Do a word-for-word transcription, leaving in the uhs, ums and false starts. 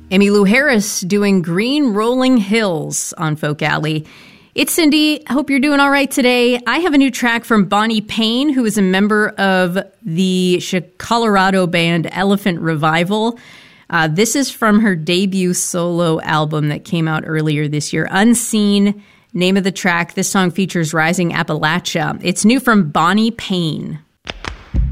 Emmylou Harris doing Green Rolling Hills on Folk Alley. It's Cindy. I hope you're doing all right today. I have a new track from Bonnie Payne, who is a member of the Colorado band Elephant Revival. Uh, this is from her debut solo album that came out earlier this year, Unseen. Name of the track. This song features Rising Appalachia. It's new from Bonnie Payne.